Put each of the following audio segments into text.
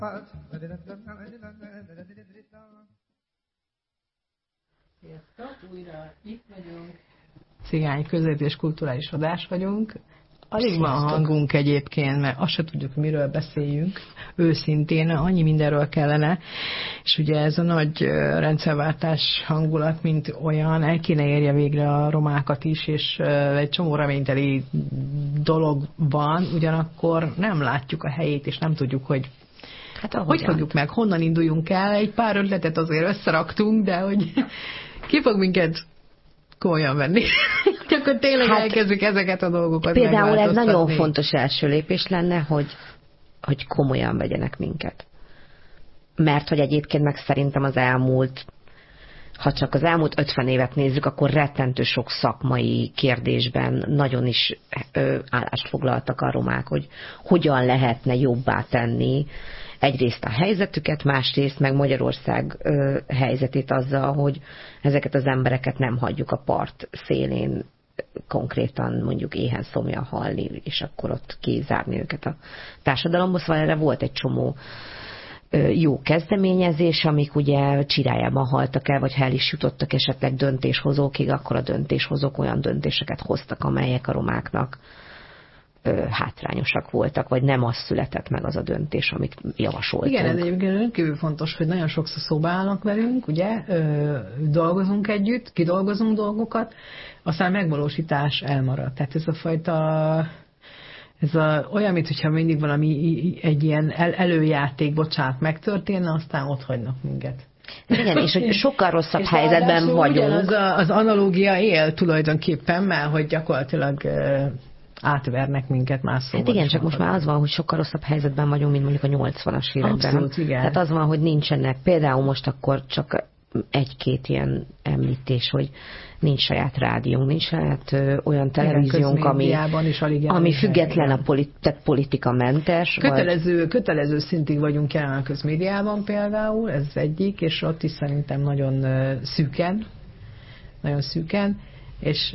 Sziasztok, újra itt vagyunk. Cigány közéleti és kulturális adás vagyunk. Alig van hangunk egyébként, mert azt se tudjuk, miről beszéljünk. Őszintén, annyi mindenről kellene. És ugye ez a nagy rendszerváltás hangulat, mint olyan, el kéne érje végre a romákat is, és egy csomó reményteli dolog van, ugyanakkor nem látjuk a helyét, és nem tudjuk, hogy hogy fogjuk meg, honnan induljunk el. Egy pár ötletet azért összeraktunk, de hogy ki fog minket komolyan venni. Akkor tényleg elkezdjük ezeket a dolgokat például ez nagyon fontos első lépés lenne, hogy komolyan vegyenek minket. Mert hogy egyébként meg szerintem az elmúlt, ha csak az elmúlt 50 évet nézzük, akkor rettentő sok szakmai kérdésben nagyon is állást foglaltak a romák, hogy hogyan lehetne jobbá tenni egyrészt a helyzetüket, másrészt meg Magyarország helyzetét azzal, hogy ezeket az embereket nem hagyjuk a part szélén konkrétan mondjuk éhen szomjan halni, és akkor ott kizárni őket a társadalomból. Szóval erre volt egy csomó jó kezdeményezés, amik ugye csirájában haltak el, vagy ha el is jutottak esetleg döntéshozókig, akkor a döntéshozók olyan döntéseket hoztak, amelyek a romáknak hátrányosak voltak, vagy nem az született meg az a döntés, amit javasoltunk. Igen, ez egyébként rendkívül fontos, hogy nagyon sokszor szóba állnak velünk, ugye, dolgozunk együtt, kidolgozunk dolgokat, aztán megvalósítás elmarad. Tehát ez a fajta, olyan, mintha mindig valami egy ilyen előjáték, bocsánat, megtörténne, aztán ott hagynak minket. Igen, és hogy sokkal rosszabb helyzetben vagyunk. Az analógia él tulajdonképpen, mert hogy gyakorlatilag átvernek minket más szóval. Hát igen, csak most már az van, hogy sokkal rosszabb helyzetben vagyunk, mint mondjuk a 80-as években. Abszolút, igen. Tehát az van, hogy nincsenek, például most akkor csak egy-két ilyen említés, hogy nincs saját rádiónk, nincs saját olyan televíziónk, ami független a politikamentes. Kötelező szintig vagyunk jelen a közmédiában például, ez egyik, és ott is szerintem nagyon szűken, és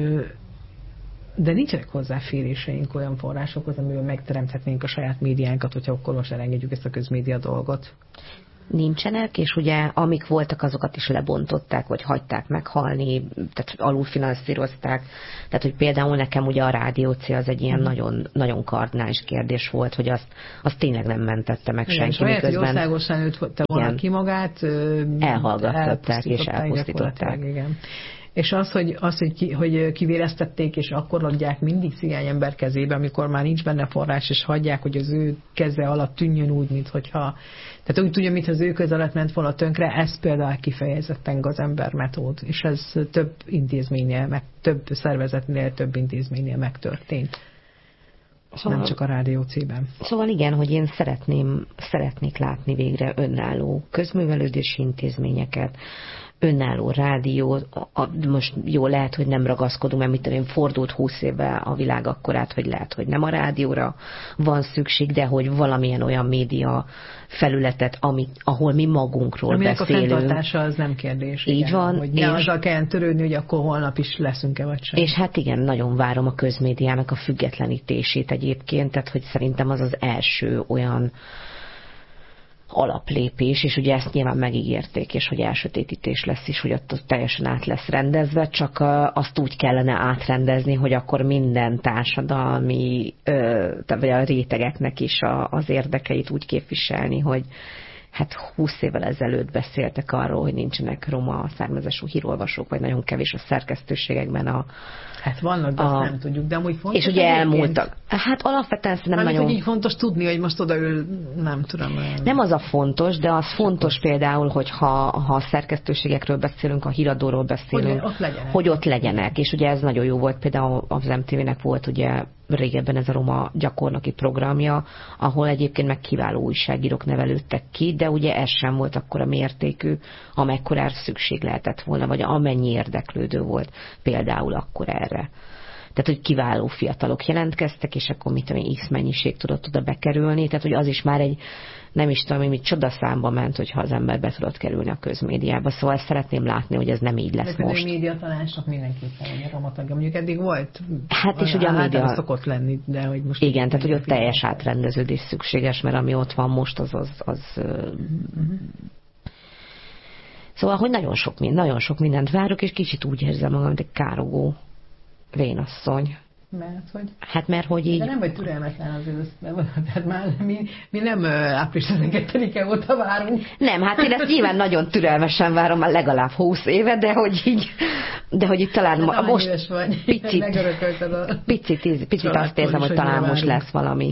de nincsenek hozzáféréseink olyan forrásokhoz, amivel megteremthetnénk a saját médiánkat, hogyha akkor most elengedjük ezt a közmédia dolgot. Nincsenek, és ugye amik voltak, azokat is lebontották, vagy hagyták meghalni, tehát alulfinanszírozták. Tehát, hogy például nekem ugye a Rádió C az egy ilyen nagyon, nagyon kardinális kérdés volt, hogy azt tényleg nem mentette meg senki. Igen, és országosan ütötte volna ki magát, elhallgattatták és elpusztították. Igen. És hogy kivéreztették, és akkor adják mindig cigány ember kezébe, amikor már nincs benne forrás, és hagyják, hogy az ő keze alatt tűnjön úgy, mintha... Tehát úgy tudja, mintha az ő keze alatt ment volna tönkre, ez például kifejezetten gazember metód, és ez több intézménynél, több szervezetnél, több intézménynél megtörtént. Szóval, nem csak a Rádió C-ben. Szóval igen, hogy én szeretnék látni végre önálló közművelődési intézményeket, önálló rádió, most jó, lehet, hogy nem ragaszkodunk, mert mit én fordult 20 éve a világ akkorát, hogy lehet, hogy nem a rádióra van szükség, de hogy valamilyen olyan média felületet, ahol mi magunkról beszélünk. A fenntartása az nem kérdés. Így igen, van. Hogy ne azzal kelljen törődni, hogy akkor holnap is leszünk-e vagy sem. És hát igen, nagyon várom a közmédiának a függetlenítését egyébként, tehát hogy szerintem az az első olyan alaplépés, és ugye ezt nyilván megígérték, és hogy elsötétítés lesz is, hogy ott teljesen át lesz rendezve, csak azt úgy kellene átrendezni, hogy akkor minden társadalmi, vagy a rétegeknek is az érdekeit úgy képviselni, hogy hát 20 évvel ezelőtt beszéltek arról, hogy nincsenek roma származású hírolvasók, vagy nagyon kevés a szerkesztőségekben Hát vannak, de azt nem tudjuk, de amúgy fontos. És ugye elmúltak. Hát alapvetően szerintem nagyon... hogy így fontos tudni, hogy most odaül, nem tudom. Nem az a fontos, de az fontos például, hogy ha a szerkesztőségekről beszélünk, a híradóról beszélünk, hogy ott legyenek. És ugye ez nagyon jó volt, például az MTV-nek volt ugye régebben ez a roma gyakornoki programja, ahol egyébként meg kiváló újságírók nevelődtek ki, de ugye ez sem volt akkora mértékű, amekkorára szükség lehetett volna, vagy amennyi érdeklődő volt például akkor erre. Tehát, hogy kiváló fiatalok jelentkeztek, és akkor mit tudom, X mennyiség tudott oda bekerülni, tehát, hogy az is már egy, nem is tudom, hogy csodaszámba ment, hogyha az ember be tudott kerülni a közmédiába. Szóval ezt szeretném látni, hogy ez nem így lesz de most. A médiatanásnak mindenképpen egy romatagja. Mondjuk eddig volt, hát és ugye a média szokott lenni, de hogy most... Igen, tehát, hogy ott teljes átrendeződés szükséges, mert ami ott van most, az Szóval, hogy nagyon sok mindent várok, és kicsit úgy érzem magam, mint egy károgó vénasszony. Mert hogy? Hát mert hogy így... De nem vagy türelmetlen az ősz, tehát már mi nem április 12-e óta várunk. Nem, hát én ezt nyilván nagyon türelmesen várom, már legalább 20 éve, de hogy így talán most picit azt érzem, hogy talán most lesz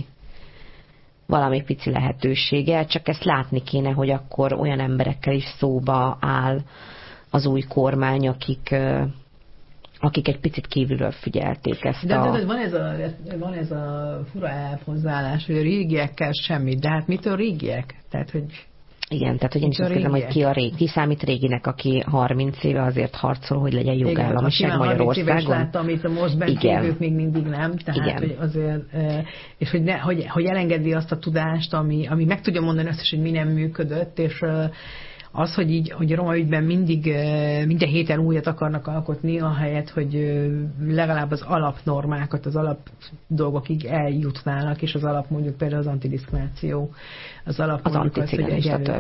valami pici lehetősége, csak ezt látni kéne, hogy akkor olyan emberekkel is szóba áll az új kormány, akik egy picit kívülről figyelték ezt de van ez a fura elhozzáállás, hogy a régiekkel semmit, de hát mitől régiek? Tehát, hogy... Igen, tehát hogy én is azt kérdezem, hogy ki számít réginek, aki 30 éve azért harcol, hogy legyen jogállamiság Magyarországon. Igen, láttam, amit most bent lévők még mindig nem. Tehát, igen. Hogy azért, és hogy elengedi azt a tudást, ami meg tudja mondani azt is, hogy mi nem működött, és az, hogy a roma ügyben minden héten újat akarnak alkotni, ahelyett, hogy legalább az alapnormákat, az alap dolgokig eljutnának, és az alap mondjuk például az antidiszkrimináció, az alap mondjuk az, hogy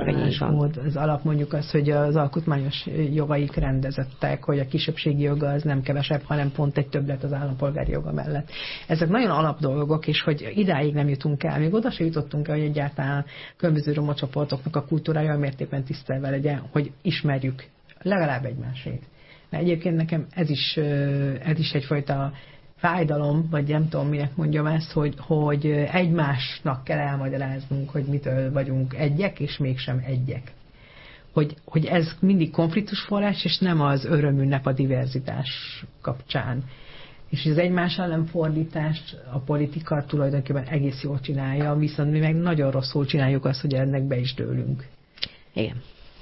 az alap mondjuk az, hogy az alkotmányos jogaik rendezettek, hogy a kisebbségi joga az nem kevesebb, hanem pont egy többlet az állampolgári joga mellett. Ezek nagyon alap dolgok, és hogy idáig nem jutunk el, még oda se jutottunk el, hogy egyáltalán különböző roma csoportoknak a kultúrája mértékben tisztelve legyen, hogy ismerjük legalább egymásét. Mert egyébként nekem ez is egyfajta fájdalom, vagy nem tudom, minek mondjam ezt, hogy egymásnak kell elmagyaráznunk, hogy mitől vagyunk egyek, és mégsem egyek. Hogy ez mindig konfliktusforrás, és nem az örömünnep a diverzitás kapcsán. És az egymás ellen fordítást a politika tulajdonképpen egész jól csinálja, viszont mi meg nagyon rosszul csináljuk azt, hogy ennek be is dőlünk. Igen.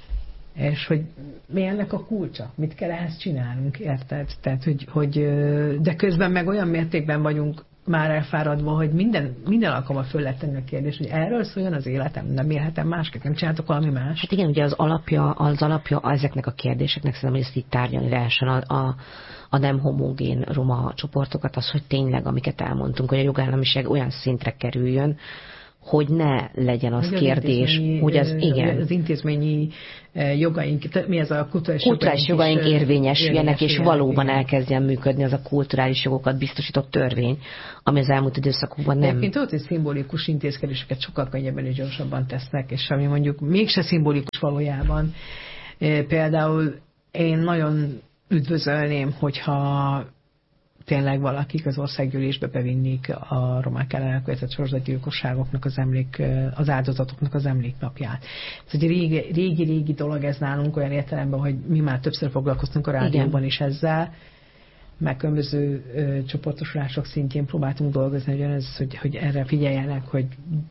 És hogy mi ennek a kulcsa? Mit kell ehhez csinálnunk, érted? Tehát, hogy de közben meg olyan mértékben vagyunk már elfáradva, hogy minden alkalommal föl lehet tenni a kérdés, hogy erről szóljon az életem, nem élhetem másképp, nem csináltok valami más. Hát igen, ugye az alapja ezeknek a kérdéseknek, szerintem, hogy ezt így tárgyalni lehessen a nem homogén roma csoportokat, az, hogy tényleg, amiket elmondtunk, hogy a jogállamiság olyan szintre kerüljön, hogy ne legyen az kérdés, hogy az igen. Az intézményi jogaink, mi ez a kulturális jogaink érvényesüljenek, és valóban elkezdjen működni az a kulturális jogokat biztosított törvény, ami az elmúlt időszakokban nem. Én tudod, hogy szimbolikus intézkedéseket sokkal könnyebben és gyorsabban tesznek, és ami mondjuk mégse szimbolikus valójában. Például én nagyon üdvözölném, hogyha tényleg valakik az országgyűlésbe bevinnék a romák ellen elkövetett sorozatgyilkosságoknak az áldozatoknak az emléknapját. Ez egy régi dolog ez nálunk olyan értelemben, hogy mi már többször foglalkoztunk a rádióban is ezzel, meg különböző csoportosulások szintjén próbáltunk dolgozni, hogy erre figyeljenek, hogy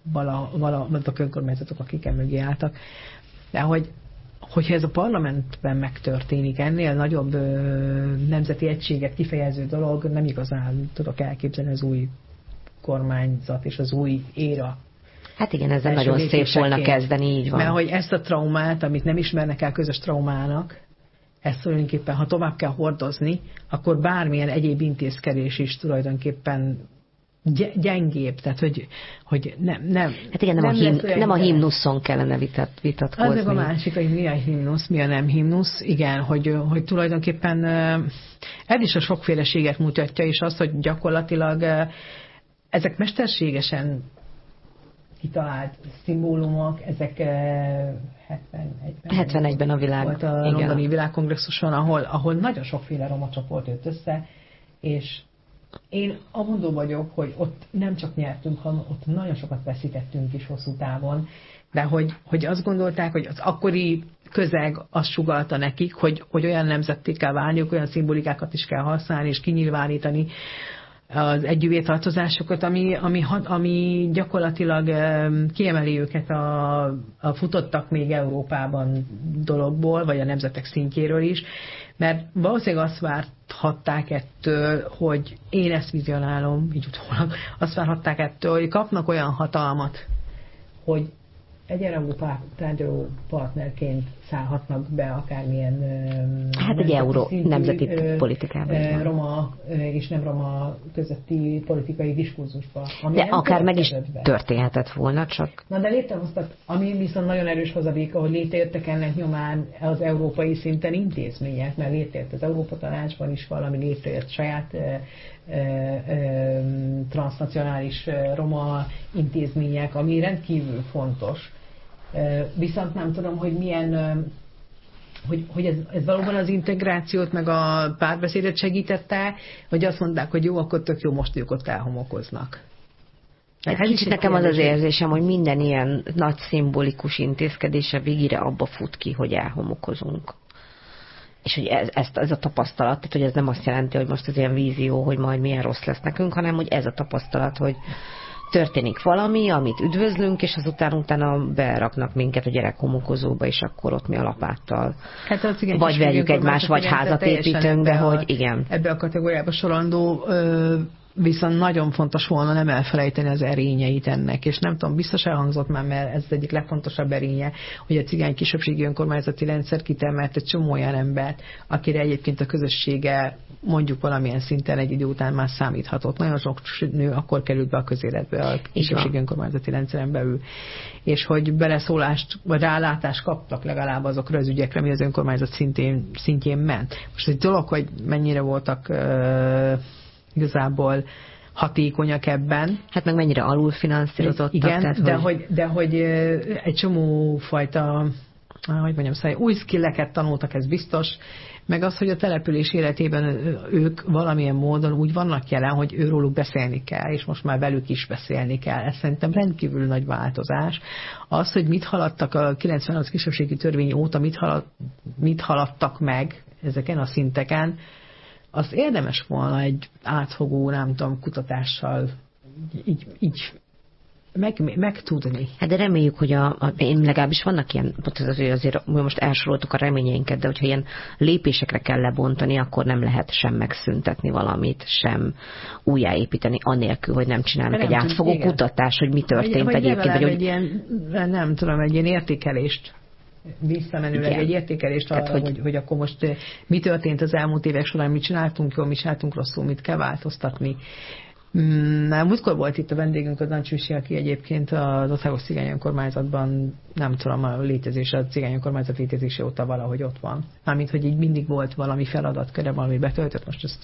a önkormányzatok, akik mögé álltak. De hogyha ez a parlamentben megtörténik, ennél nagyobb nemzeti egységet kifejező dolog, nem igazán tudok elképzelni az új kormányzat és az új éra. Hát igen, ezzel nagyon szép volna kezdeni, így van. Mert hogy ezt a traumát, amit nem ismernek el közös traumának, ezt tulajdonképpen, ha tovább kell hordozni, akkor bármilyen egyéb intézkedés is tulajdonképpen gyengébb, tehát hogy nem. Hát igen, nem a himnuszon kellene vitatkozni. Az a másik, hogy mi a himnusz, mi a nem himnusz, igen, hogy tulajdonképpen ez is a sokféleséget mutatja, és azt, hogy gyakorlatilag ezek mesterségesen kitalált szimbólumok, ezek 71-ben a világ. Volt a londoni világkongresszuson, ahol nagyon sokféle roma csoport jött össze, és én amondó vagyok, hogy ott nem csak nyertünk, hanem ott nagyon sokat veszítettünk is hosszú távon, de hogy azt gondolták, hogy az akkori közeg azt sugallta nekik, hogy olyan nemzetté kell válniuk, olyan szimbolikákat is kell használni és kinyilvánítani, az együvé tartozásokat, ami gyakorlatilag kiemeli őket a futottak még Európában dologból, vagy a nemzetek szintjéről is, mert valószínűleg azt várhatták ettől, hogy én ezt vizionálom, így utólag, azt várhatták ettől, hogy kapnak olyan hatalmat, hogy egyenrangú tárgyaló partnerként szállhatnak be akármilyen egy nemzeti politikában. Roma és nem roma közötti politikai diskurzusba. De akár meg is történhetett volna, csak... Na de létrehoztak, ami viszont nagyon erős hozadéka, hogy létrejöttek ennek nyomán az európai szinten intézmények, mert létrejött az Európa Tanácsban is valami, létrejött saját transznacionális roma intézmények, ami rendkívül fontos. Viszont nem tudom, hogy milyen, hogy ez valóban az integrációt meg a párbeszédet segítette, vagy azt mondták, hogy jó, akkor tök jó, most ők ott elhomokoznak. Kicsit nekem az érzésem, hogy minden ilyen nagy szimbolikus intézkedése végére abba fut ki, hogy elhomokozunk. És hogy ez a tapasztalat, tehát hogy ez nem azt jelenti, hogy most ez ilyen vízió, hogy majd milyen rossz lesz nekünk, hanem hogy ez a tapasztalat, hogy történik valami, amit üdvözlünk, és azután utána beraknak minket a gyerekhomokozóba, és akkor ott mi a lapáttal. Vagy verjük egymást, vagy házat építünk, de hogy igen. Ebbe a kategóriába sorolndó, viszont nagyon fontos volna nem elfelejteni az erényeit ennek, és nem tudom, biztos elhangzott már, mert ez az egyik legfontosabb erénye, hogy a cigány kisebbségi önkormányzati rendszer kitemelt egy csomó olyan embert, akire egyébként a közössége mondjuk valamilyen szinten egy idő után már számíthatott. Nagyon sok nő akkor került be a közéletbe a kisebbségi önkormányzati rendszeren belül, és hogy beleszólást vagy rálátást kaptak legalább azokra az ügyekre, ami az önkormányzat szintjén ment. Most egy dolog, hogy mennyire voltak igazából hatékonyak ebben. Hát meg mennyire alulfinanszírozottak. Igen, tehát, de hogy egy csomó fajta, hogy mondjam, új skilleket tanultak, ez biztos, meg az, hogy a település életében ők valamilyen módon úgy vannak jelen, hogy őróluk beszélni kell, és most már velük is beszélni kell. Ez szerintem rendkívül nagy változás. Az, hogy mit haladtak a 96 kisebbségi törvény óta, mit haladtak meg ezeken a szinteken, az érdemes volna egy átfogó, nem tudom, kutatással így megtudni. Hát de reméljük, hogy én legalábbis vannak ilyen, azért most elsoroltuk a reményeinket, de hogyha ilyen lépésekre kell lebontani, akkor nem lehet sem megszüntetni valamit, sem újjáépíteni, anélkül, hogy nem csinálnak egy átfogó kutatás, hogy mi történt egyébként. Vagy egy ilyen, nem tudom, egy ilyen értékelést visszamenőleg egy értékelést arra, hogy akkor most mi történt az elmúlt évek során, mit csináltunk jól, mit csináltunk rosszul, mit kell változtatni. Múltkor volt itt a vendégünk, a Dancsúsi, aki egyébként az Országos Cigány Önkormányzatban, nem tudom, a Cigány Önkormányzat létezése óta valahogy ott van. Mármint, hogy így mindig volt valami feladatköre, valami betöltött, most ezt...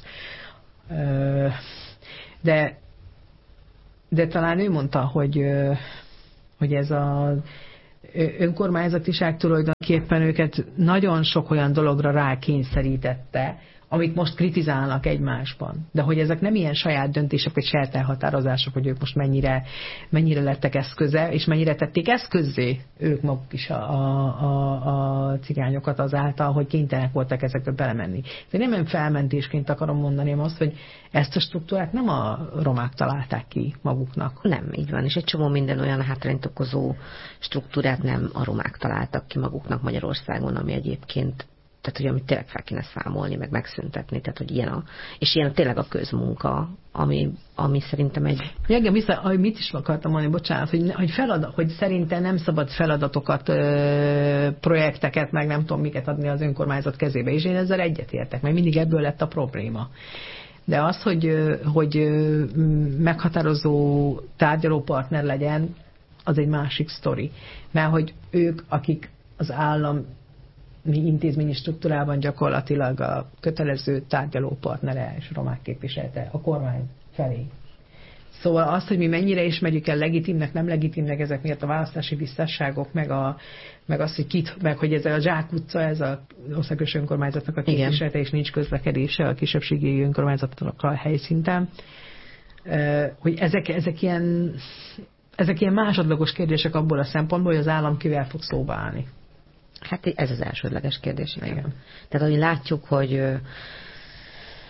De talán ő mondta, hogy ez a önkormányzatiság tulajdonképpen őket nagyon sok olyan dologra rákényszerítette, amit most kritizálnak egymásban. De hogy ezek nem ilyen saját döntések, vagy saját elhatározások, hogy ők most mennyire lettek eszköze, és mennyire tették eszközzé ők maguk is a cigányokat azáltal, hogy kénytelenek voltak ezekbe belemenni. De nem felmentésként akarom mondani azt, hogy ezt a struktúrát nem a romák találták ki maguknak. Nem, így van, és egy csomó minden olyan hátrányt okozó struktúrát nem a romák találtak ki maguknak Magyarországon, ami egyébként, tehát hogy amit tényleg fel kéne számolni, meg megszüntetni, tehát hogy ilyen tényleg a közmunka, ami szerintem egy... Igen, mit is akartam mondani, bocsánat, hogy szerintem nem szabad feladatokat, projekteket, meg nem tudom miket adni az önkormányzat kezébe, és én ezzel egyetértek, mert mindig ebből lett a probléma. De az, hogy meghatározó tárgyalópartner legyen, az egy másik sztori. Mert hogy ők, akik az állami intézményi struktúrában gyakorlatilag a kötelező tárgyalópartnere és romák képviselte a kormány felé. Szóval azt, hogy mi mennyire ismerjük el legitimnek, nem legitimnek ezek miatt a választási visszásságok, meg az, hogy ez a zsákutca, ez az országos önkormányzatnak a képviselete, és nincs közlekedése a kisebbségi önkormányzatnak a helyszinten, hogy ezek ilyen másodlagos kérdések abból a szempontból, hogy az állam kivel fog szóba állni. Hát ez az elsődleges kérdés. Igen. Tehát ahogy látjuk, hogy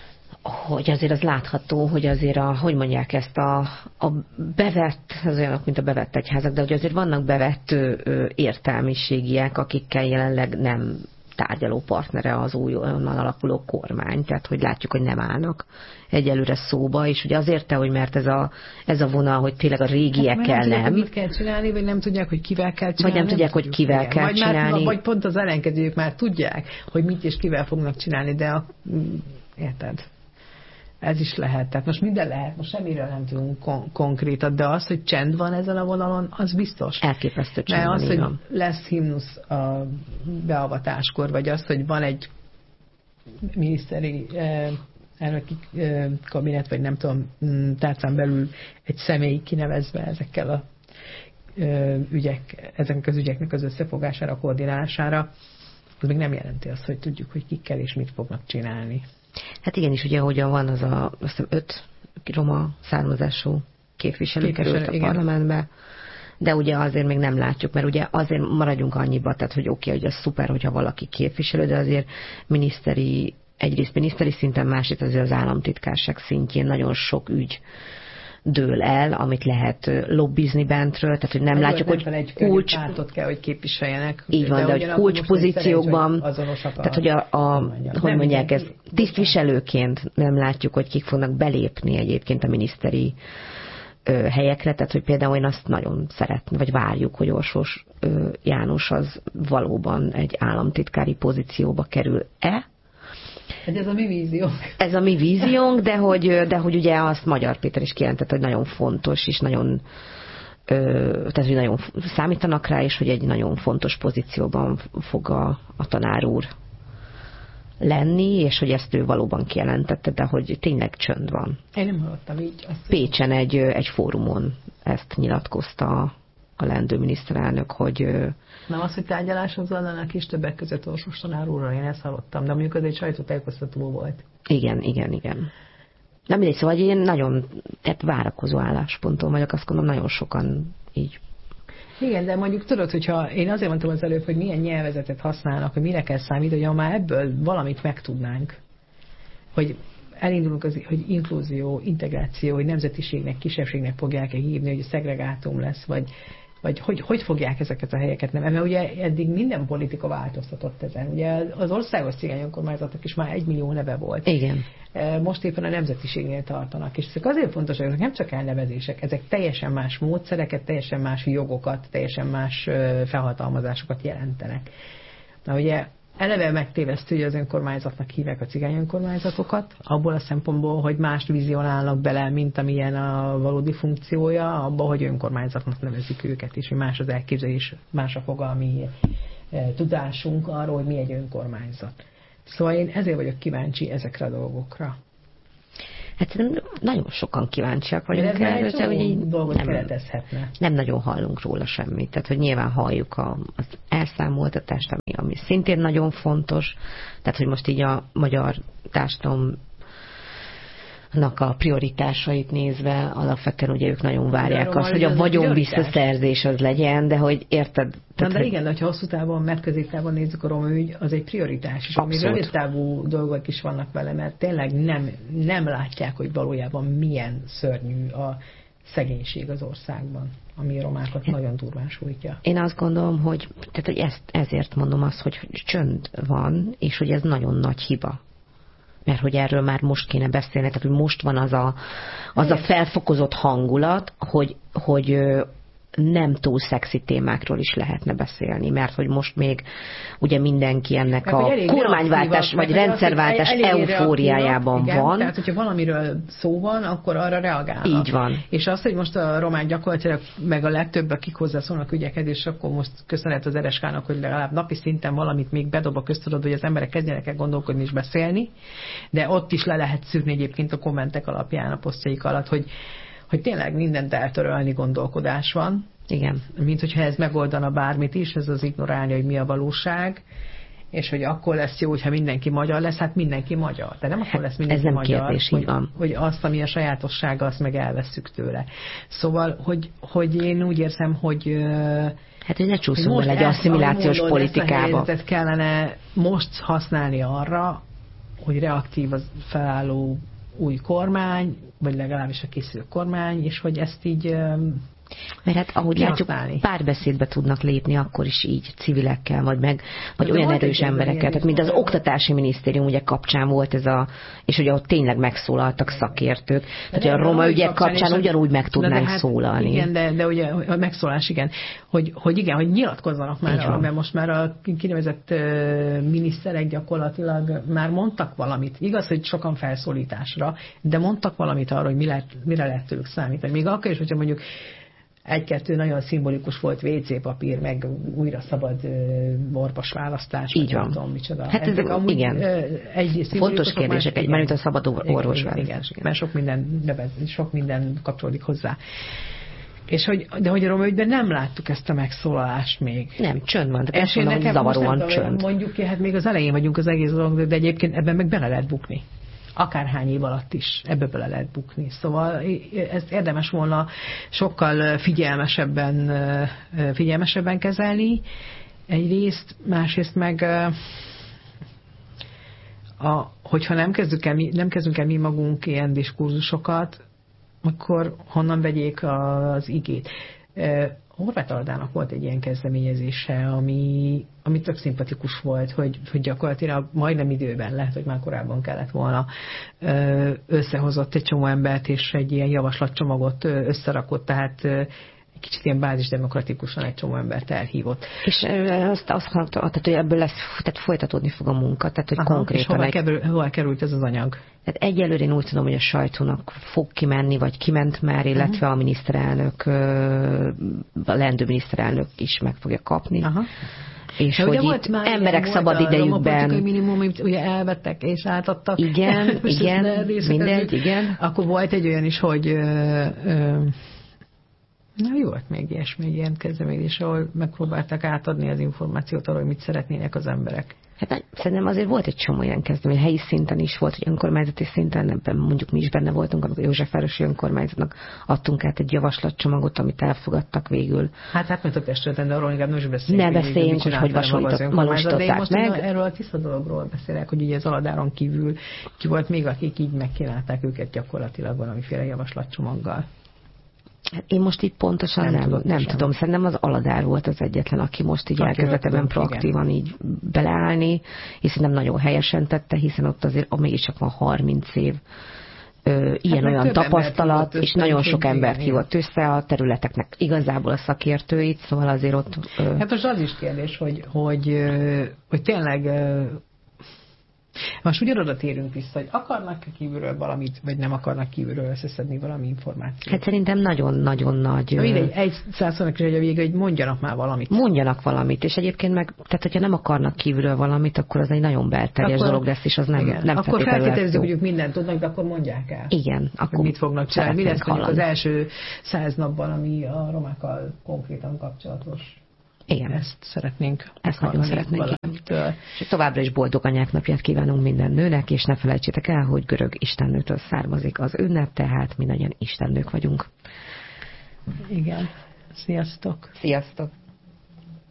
hogy azért az látható, hogy azért hogy mondják ezt a bevett, az olyanok, mint a bevett egyházak, de hogy azért vannak bevett értelmiségiek, akikkel jelenleg nem tárgyaló partnere az újonnan alakuló kormány, tehát hogy látjuk, hogy nem állnak egyelőre szóba, és ugye azért, hogy mert ez a vonal, hogy tényleg a régiekkel nem. Nem mit kell csinálni, vagy nem tudják, hogy kivel kell csinálni. Vagy nem tudják, hogy kivel kell csinálni. Vagy pont az ellenkezőjük már tudják, hogy mit és kivel fognak csinálni, de érted? Ez is lehet. Tehát most minden lehet, most semmiről nem tudunk konkrétat, de az, hogy csend van ezen a vonalon, az biztos. Elképesztő csend van. Mert az, hogy lesz himnusz a beavatáskor, vagy az, hogy van egy miniszteri elnöki kabinet, vagy nem tudom, tárcán belül egy személy kinevezve ezekkel a ezeknek az ügyeknek az összefogására, koordinálására, az még nem jelenti azt, hogy tudjuk, hogy kikkel és mit fognak csinálni. Hát igen, és ugye hogyan van az azt hiszem 5 roma származású képviselő került a parlamentbe, de ugye azért még nem látjuk, mert ugye azért maradjunk annyiba, tehát hogy oké, hogy ez szuper, hogyha valaki képviselő, de azért egyrészt miniszteri szinten, másrészt azért az államtitkárság szintjén nagyon sok ügy dől el, amit lehet lobbizni bentről, tehát hogy nem látjuk, hogy pártot kell, hogy képviseljenek. Így van, de hogy kulcspozíciókban, tehát hogy hogy mondják ezt, tisztviselőként nem látjuk, hogy kik fognak belépni egyébként a miniszteri helyekre, tehát hogy például én azt nagyon szeretném, vagy várjuk, hogy Orsos János az valóban egy államtitkári pozícióba kerül-e. Ez a mi víziónk. Ez a mi víziónk, de hogy ugye azt Magyar Péter is kijelentett, hogy nagyon fontos, és nagyon, tehát hogy nagyon számítanak rá, és hogy egy nagyon fontos pozícióban fog a tanár úr lenni, és hogy ezt ő valóban kijelentette, de hogy tényleg csönd van. Én nem hallottam így. Pécsen egy fórumon ezt nyilatkozta a leendő miniszterelnök, hogy... Nem az, hogy tárgyalások zajlanak is többek között Orsos tanár úrral, én ezt hallottam, de mondjuk az egy sajtótájékoztató volt. Igen. Nem mindegy, szóval én nagyon várakozó állásponton vagyok, azt gondolom nagyon sokan így. Igen, de mondjuk tudod, hogyha én azért mondtam az előbb, hogy milyen nyelvezetet használnak, hogy mire kell számítani, hogy már ebből valamit megtudnánk, hogy elindulunk hogy inkluzió, integráció, hogy nemzetiségnek, kisebbségnek fogják-e hívni, hogy szegregátum lesz, vagy hogy fogják ezeket a helyeket nem. Mert ugye eddig minden politika változtatott ezen. Ugye az országos cigány önkormányzatok is már 1 millió neve volt. Igen. Most éppen a nemzetiségnél tartanak. És ezek azért fontosak, ezek nem csak elnevezések, ezek teljesen más módszereket, teljesen más jogokat, teljesen más felhatalmazásokat jelentenek. Na ugye eleve megtévesztő, hogy az önkormányzatnak hívják a cigány önkormányzatokat, abból a szempontból, hogy mást vizionálnak bele, mint amilyen a valódi funkciója, abban, hogy önkormányzatnak nevezik őket, és hogy más az elképzelés, más a fogalmi tudásunk arról, hogy mi egy önkormányzat. Szóval én ezért vagyok kíváncsi ezekre a dolgokra. Hát nagyon sokan kíváncsiak vagyunk erre, hogy dolgot keretezhetne. Nem nagyon hallunk róla semmit. Tehát, hogy nyilván halljuk az elszámoltatást, ami szintén nagyon fontos. Tehát, hogy most így a magyar társadalomnak a prioritásait nézve, alapvetően ugye ők nagyon várják azt, hogy a vagyon visszaszerzés az legyen, de hogy érted? De igen, de ha hosszú távon, mert középtávon nézzük a roma ügy, az egy prioritás, és ami rövid távú dolgok is vannak vele, mert tényleg nem látják, hogy valójában milyen szörnyű a szegénység az országban, ami a romákat nagyon durván sújtja. Én azt gondolom, hogy ezért mondom azt, hogy csönd van, és hogy ez nagyon nagy hiba. Mert hogy erről már most kéne beszélni, tehát hogy most van az a felfokozott hangulat, hogy nem túl szexi témákról is lehetne beszélni, mert hogy most még ugye mindenki ennek a kormányváltás vagy rendszerváltás eufóriájában van. Tehát, hogyha valamiről szó van, akkor arra reagálnak. Így van. És az, hogy most a román gyakorlatilag meg a legtöbb, akik hozzászólnak ügyeket, és akkor most köszönet az RSK-nak, hogy legalább napi szinten valamit még bedob a köztudatba, hogy az emberek kezdjenek el gondolkodni és beszélni, de ott is le lehet szűrni egyébként a kommentek alapján, a posztjaik alatt, hogy tényleg mindent eltörölni gondolkodás van. Igen. Mint hogyha ez megoldana bármit is, ez az ignorálni, hogy mi a valóság, és hogy akkor lesz jó, hogyha mindenki magyar lesz, hát mindenki magyar. De nem akkor lesz mindenki ez nem magyar, kérdés, hogy azt, ami a sajátossága, azt meg elvesszük tőle. Szóval, hogy én úgy érzem, hogy hát, hogy ne csúszunk bele egy asszimilációs politikába. Ezt kellene most használni arra, hogy reaktív az felálló új kormány, vagy legalábbis a készülő kormány, és hogy ezt így mert hát ahogy látjuk, párbeszédbe tudnak lépni akkor is így civilekkel, vagy olyan erős emberekkel. Tehát mint az Oktatási Minisztérium ugye kapcsán volt ez és ugye ott tényleg megszólaltak szakértők. Tehát a roma ügyek kapcsán ugyanúgy meg tudnánk szólalni. Igen, de ugye a megszólás, igen, hogy nyilatkozzanak már, mert most már a kinevezett miniszterek gyakorlatilag már mondtak valamit. Igaz, hogy sokan felszólításra, de mondtak valamit arra, hogy mire lehet tőlük számítani. Még akkor is, hogyha mondjuk egy-kettő nagyon szimbolikus volt WC papír, meg újra szabad orvos választás. Így van. Tudom, micsoda. Hát ez igen. Fontos kérdések, mert a szabad orvos választás. Igen. Mert sok minden kapcsolódik hozzá. És de hogy a roma ügyben nem láttuk ezt a megszólalást még. Nem, csönd van. De ezt mondom, hogy zavaróan csönd. Mondjuk, hát még az elején vagyunk az egész dolog, de egyébként ebben meg bele lehet bukni. Akárhány év alatt is ebbe bele lehet bukni. Szóval ezt érdemes volna sokkal figyelmesebben kezelni egyrészt, másrészt meg hogyha nem kezdünk el mi magunk ilyen diskurzusokat, akkor honnan vegyék az igét. Horváth Aldának volt egy ilyen kezdeményezése, ami tök szimpatikus volt, hogy gyakorlatilag majdnem időben, lehet, hogy már korábban kellett volna, összehozott egy csomó embert, és egy ilyen javaslatcsomagot összerakott, tehát egy kicsit ilyen bázisdemokratikusan egy csomó embert elhívott. És azt hallottam, hogy ebből tehát folytatódni fog a munka, tehát hogy konkrétan... És hova került ez az anyag? Tehát egyelőre én úgy tudom, hogy a sajtónak fog kimenni, vagy kiment már, illetve a miniszterelnök, a leendő miniszterelnök is meg fogja kapni. És hogy itt emberek szabad idejükben... A minimum, amit ugye elvettek és átadtak. Igen, mindegy, igen. Akkor volt egy olyan is, hogy... jó volt még ilyesmi, ilyen kezdeményezés, ahol megpróbálták átadni az információt arról, hogy mit szeretnének az emberek. Hát szerintem azért volt egy csomó ilyen kezdemény, helyi szinten is volt, hogy önkormányzati szinten, ebben mondjuk mi is benne voltunk, amikor Józsefvárosi önkormányzatnak adtunk át egy javaslatcsomagot, amit elfogadtak végül. Hát mert a testületen, de arról inkább nem is beszéljünk. Ne beszéljünk, hogy valósították meg. Erről a tiszta dologról beszélek, hogy ugye az Aladáron kívül ki volt még, akik így megkínálták őket gyakorlatilag valamiféle javaslatcsomaggal. Én most így pontosan nem tudom. Szerintem az Aladár volt az egyetlen, aki most így elkezdett ebben proaktívan így beleállni, és szerintem nagyon helyesen tette, hiszen ott azért mégiscsak van 30 év ilyen-olyan tapasztalat, és nagyon sok embert hívott össze a területeknek igazából a szakértőit, szóval azért ott... Hát most az is kérdés, hogy tényleg... Most ugyanoda térünk vissza, hogy akarnak kívülről valamit, vagy nem akarnak kívülről összeszedni valami információt. Hát szerintem nagyon-nagyon nagy... Egy százszornak is a vége, hogy mondjanak már valamit. Mondjanak valamit, és egyébként meg, tehát hogyha nem akarnak kívülről valamit, akkor az egy nagyon belterjes dolog lesz, és az nem akkor feltételezzük, hogy ők mindent tudnak, de akkor mondják el. Igen. Akkor mit fognak csinálni? Mi lesz az első 100 napban, ami a romákkal konkrétan kapcsolatos? Igen. Ezt nagyon szeretnénk. És továbbra is boldog anyák napját kívánunk minden nőnek, és ne felejtsétek el, hogy görög istennőtől származik az ünnep, tehát mindannyian istennők vagyunk. Igen. Sziasztok! Sziasztok!